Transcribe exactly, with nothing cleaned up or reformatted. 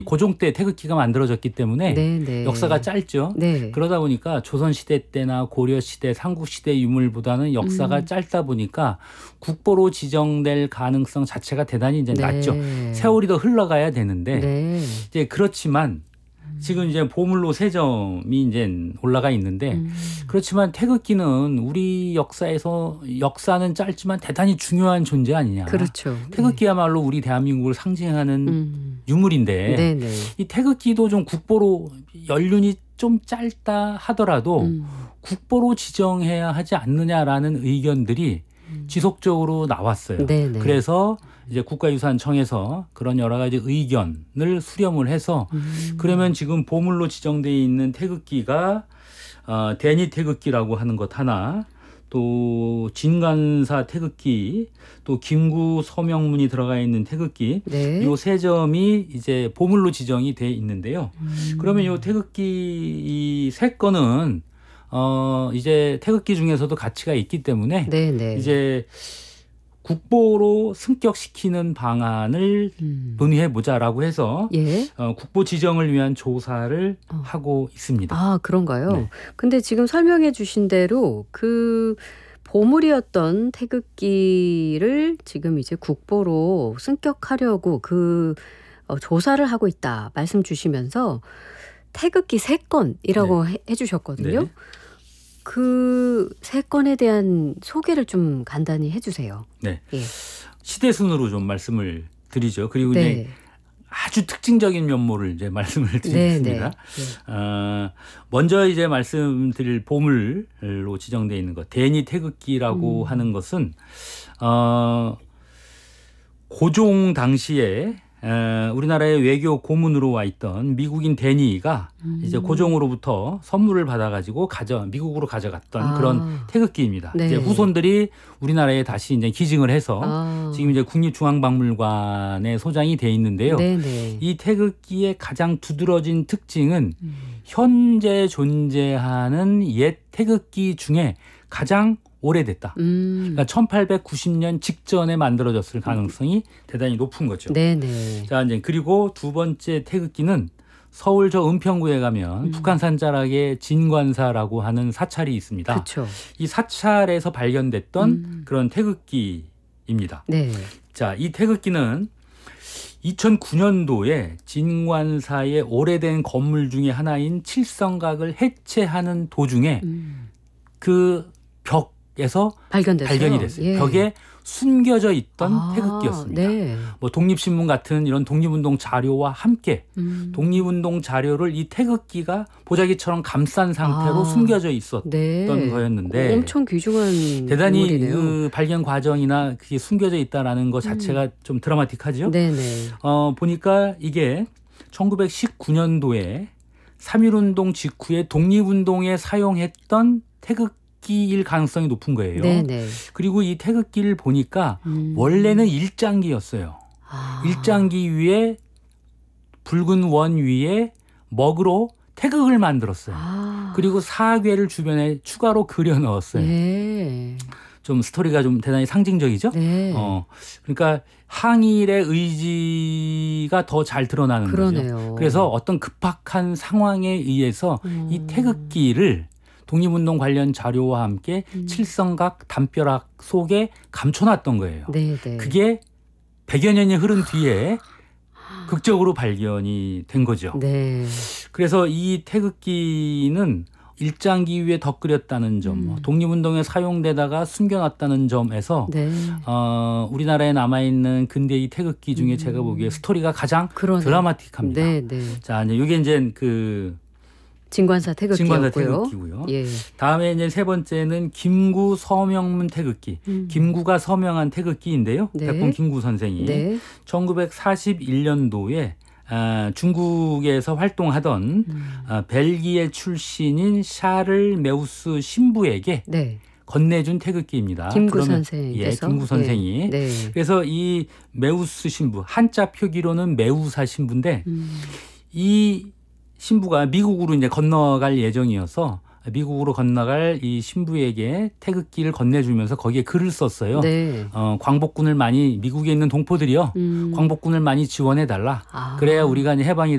고종 때 태극기가 만들어졌기 때문에 네네. 역사가 짧죠. 네. 그러다 보니까 조선시대 때나 고려시대, 삼국시대 유물보다는 역사가 음. 짧다 보니까 국보로 지정될 가능성 자체가 대단히 이제 네. 낮죠. 세월이 더 흘러가야 되는데 네. 이제 그렇지만 지금 이제 보물로 세 점이 이제 올라가 있는데 음. 그렇지만 태극기는 우리 역사에서 역사는 짧지만 대단히 중요한 존재 아니냐. 그렇죠. 태극기야말로 우리 대한민국을 상징하는 음. 유물인데 네네. 이 태극기도 좀 국보로 연륜이 좀 짧다 하더라도 음. 국보로 지정해야 하지 않느냐라는 의견들이 음. 지속적으로 나왔어요. 네네. 그래서 이제 국가유산청에서 그런 여러 가지 의견을 수렴을 해서 음. 그러면 지금 보물로 지정되어 있는 태극기가 어, 대니 태극기라고 하는 것 하나, 또 진관사 태극기, 또 김구 서명문이 들어가 있는 태극기, 네. 요 세 점이 이제 보물로 지정이 돼 있는데요. 음. 그러면 요 태극기 이 세 건은 어 이제 태극기 중에서도 가치가 있기 때문에 네네. 이제 국보로 승격시키는 방안을 음. 논의해 보자라고 해서 예. 어, 국보 지정을 위한 조사를 어. 하고 있습니다. 아, 그런가요? 네. 근데 지금 설명해 주신 대로 그 보물이었던 태극기를 지금 이제 국보로 승격하려고 그 어, 조사를 하고 있다 말씀 주시면서 태극기 세 건이라고 해, 해주셨거든요. 네. 그 세 건에 대한 소개를 좀 간단히 해주세요. 네. 예. 시대순으로 좀 말씀을 드리죠. 그리고 네. 이제 아주 특징적인 면모를 이제 말씀을 네, 드리겠습니다. 네. 어, 먼저 이제 말씀드릴 보물로 지정되어 있는 것, 대니 태극기라고 음. 하는 것은 어, 고종 당시에 에, 우리나라의 외교 고문으로 와 있던 미국인 데니가 음. 이제 고종으로부터 선물을 받아가지고 가져 미국으로 가져갔던 아. 그런 태극기입니다. 네. 이제 후손들이 우리나라에 다시 이제 기증을 해서 아. 지금 이제 국립중앙박물관에 소장이 돼 있는데요. 네네. 이 태극기의 가장 두드러진 특징은 음. 현재 존재하는 옛 태극기 중에 가장 오래됐다. 음. 그러니까 천팔백구십 년 직전에 만들어졌을 가능성이 대단히 높은 거죠. 네네. 자, 이제 그리고 두 번째 태극기는 서울 저 은평구에 가면 음. 북한산 자락에 진관사라고 하는 사찰이 있습니다. 그렇죠. 이 사찰에서 발견됐던 음. 그런 태극기입니다. 네. 자, 이 태극기는 이천구 년도에 진관사의 오래된 건물 중에 하나인 칠성각을 해체하는 도중에 음. 그 벽에서 발견됐어요. 발견이 됐어요. 예. 벽에 숨겨져 있던 아, 태극기였습니다. 네. 뭐 독립신문 같은 이런 독립운동 자료와 함께 음. 독립운동 자료를 이 태극기가 보자기처럼 감싼 상태로 아, 숨겨져 있었던 네. 거였는데 엄청 귀중한 대단히 인물이네요. 그 발견 과정이나 그게 숨겨져 있다라는 것 자체가 음. 좀 드라마틱하죠. 네네. 어, 보니까 이게 천구백십구 년도에 삼일운동 직후에 독립운동에 사용했던 태극기일 가능성이 높은 거예요. 네네. 그리고 이 태극기를 보니까 음. 원래는 일장기였어요. 아. 일장기 위에 붉은 원 위에 먹으로 태극을 만들었어요. 아. 그리고 사괴를 주변에 추가로 그려 넣었어요. 네. 좀 스토리가 좀 대단히 상징적이죠. 네. 어, 그러니까 항일의 의지가 더 잘 드러나는 그러네요. 거죠. 그래서 어떤 급박한 상황에 의해서 음. 이 태극기를 독립운동 관련 자료와 함께 음. 칠성각 담벼락 속에 감춰놨던 거예요. 네네. 그게 백여 년이 흐른 뒤에 극적으로 발견이 된 거죠. 네. 그래서 이 태극기는 일장기 위에 덧그렸다는 점, 음. 독립운동에 사용되다가 숨겨놨다는 점에서 네. 어, 우리나라에 남아있는 근대의 태극기 중에 음. 제가 보기에 스토리가 가장 그러네요. 드라마틱합니다. 네, 네. 자, 이제 이게 이제 그 진관사 태극기였고요. 진관사 태극기고요. 예. 다음에 이제 세 번째는 김구 서명문 태극기. 음. 김구가 서명한 태극기인데요. 네. 백범 김구 선생이 네. 천구백사십일 년도에 아, 중국에서 활동하던 음. 아, 벨기에 출신인 샤를 메우스 신부에게 네. 건네준 태극기입니다. 김구 그러면- 선생께서. 예, 김구 선생이. 네. 네. 그래서 이 메우스 신부, 한자 표기로는 메우사 신부인데 음. 이 신부가 미국으로 이제 건너갈 예정이어서 미국으로 건너갈 이 신부에게 태극기를 건네주면서 거기에 글을 썼어요. 네. 어, 광복군을 많이 미국에 있는 동포들이요. 음. 광복군을 많이 지원해 달라. 아. 그래야 우리가 이제 해방이